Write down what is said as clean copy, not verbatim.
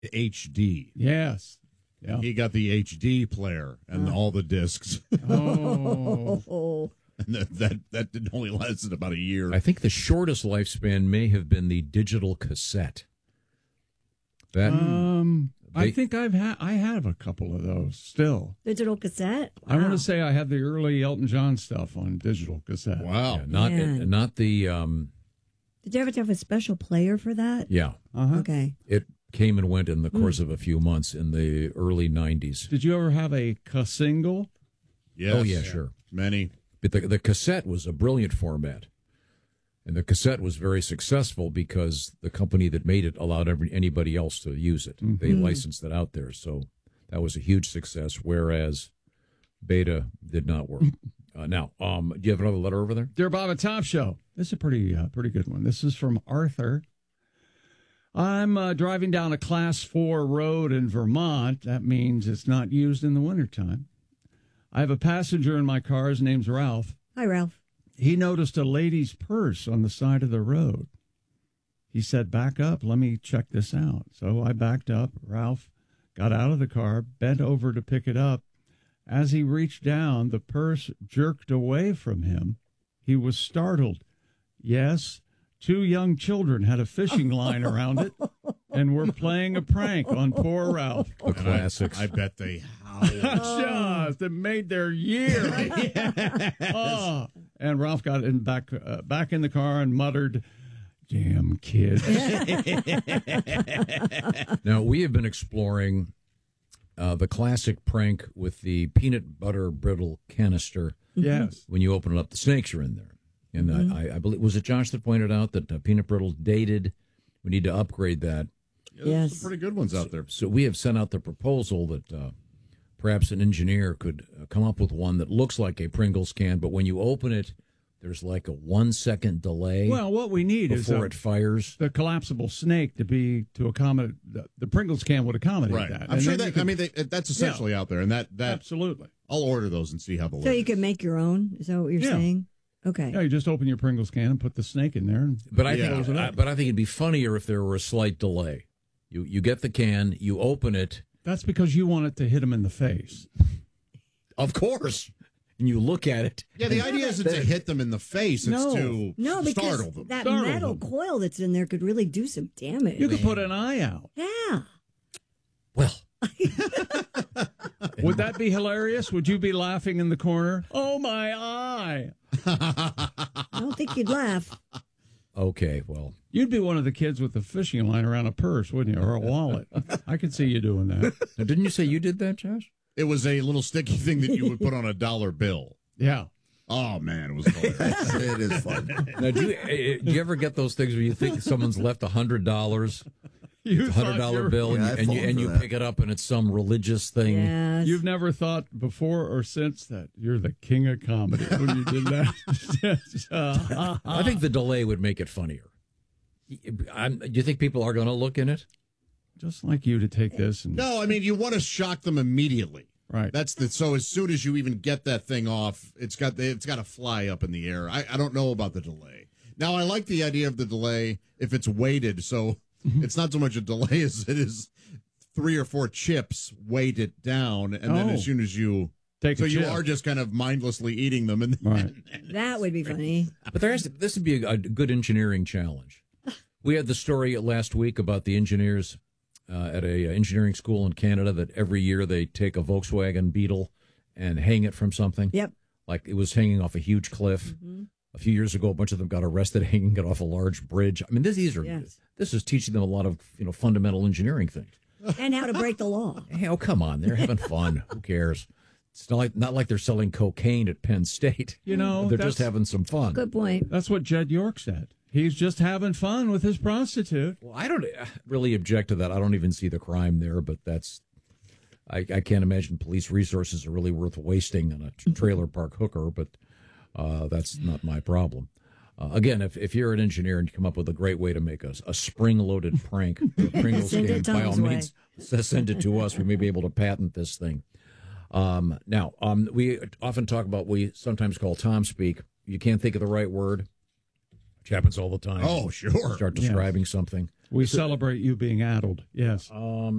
HD. Yes. Yeah. He got the HD player and all the discs. Oh. And that didn't only lasted about a year. I think the shortest lifespan may have been the digital cassette. That I think I have a couple of those still. Digital cassette? I want Wow. to say I have the early Elton John stuff on digital cassette. Wow. yeah, not the Did you ever have a special player for that? yeah. Okay. It came and went in the course of a few months in the early 90s. Did you ever have a single? Yes. Oh yeah, sure. Many. But the cassette was a brilliant format. And the cassette was very successful because the company that made it allowed anybody else to use it. Mm-hmm. They licensed it out there. So that was a huge success, whereas Beta did not work. Now, do you have another letter over there? Dear Bob and Tom Show. This is a pretty good one. This is from Arthur. I'm driving down a Class 4 road in Vermont. That means it's not used in the wintertime. I have a passenger in my car. His name's Ralph. Hi, Ralph. He noticed a lady's purse on the side of the road. He said, back up. Let me check this out. So I backed up. Ralph got out of the car, bent over to pick it up. As he reached down, the purse jerked away from him. He was startled. Yes, 2 young children had a fishing line around it and were playing a prank on poor Ralph. The classics. I bet they howled. Just, it made their year. Oh. And Ralph got back in the car and muttered, "Damn kids." Now, we have been exploring the classic prank with the peanut butter brittle canister. Yes. When you open it up, the snakes are in there. And I believe, was it Josh that pointed out that peanut brittle dated? We need to upgrade that. There's Yes. some pretty good ones out there. So we have sent out the proposal that perhaps an engineer could come up with one that looks like a Pringles can, but when you open it, there's like a 1 second delay. Well, what we need is before it fires. the collapsible snake to accommodate the Pringles can would accommodate Right. that. I'm And sure then that, you could- that's essentially out there. And that absolutely. I'll order those and see how the So you can make your own? Is that what you're Yeah. saying? Okay. Yeah, you just open your Pringles can and put the snake in there. And But I Yeah. think, but I think it'd be funnier if there were a slight delay. You get the can, you open it, that's because you want it to hit him in the face. of course, and you look at it. Yeah, the idea isn't to hit them in the face. It's No. to No, because startle them. that Startle metal them. coil that's in there could really do some damage. You could put an eye out. Yeah. Well, Would that be hilarious? Would you be laughing in the corner? Oh, my eye. I don't think you'd laugh. okay, well, You'd be one of the kids with the fishing line around a purse, wouldn't you? Or a wallet. I could see you doing that. now, didn't you say you did that, Josh? It was a little sticky thing that you would put on a dollar bill. Yeah. Oh, man, it was hilarious. It is fun. Now, do you ever get those things where you think someone's left $100, You thought $100 you're- bill, Yeah, and I've you, fallen and for you that. pick it up, and it's some religious thing? Yes. You've never thought before or since that you're the king of comedy when you did that. I think the delay would make it funnier. Do you think people are going to look in it? Just like you to take this and No, I mean, you want to shock them immediately. right. So as soon as you even get that thing off, it's got to fly up in the air. I don't know about the delay. Now, I like the idea of the delay if it's weighted, so it's not so much a delay as it is 3 or 4 chips weight it down, and then Oh. as soon as you Take so a you chip. are just kind of mindlessly eating them, and Right. That would be funny. But this would be a good engineering challenge. We had the story last week about the engineers at a engineering school in Canada that every year they take a Volkswagen Beetle and hang it from something. Yep. Like it was hanging off a huge cliff. A few years ago, a bunch of them got arrested hanging it off a large bridge. I mean, this is teaching them a lot of fundamental engineering things. And how to break the law. Hey, oh, come on, they're having fun. Who cares? It's not like they're selling cocaine at Penn State. You know, they're that's- just having some fun. Good point. That's what Jed York said. He's just having fun with his prostitute. Well, I don't really object to that. I don't even see the crime there, but I can't imagine police resources are really worth wasting on a trailer park hooker, but that's not my problem. Again, if you're an engineer and you come up with a great way to make a spring-loaded prank with a Pringles Send can, it by all Tom's way. means, send it to us. We may be able to patent this thing. Now, we often talk about what we sometimes call Tom speak. You can't think of the right word. which happens all the time. Oh, sure. Start describing something. We celebrate you being addled. Yes.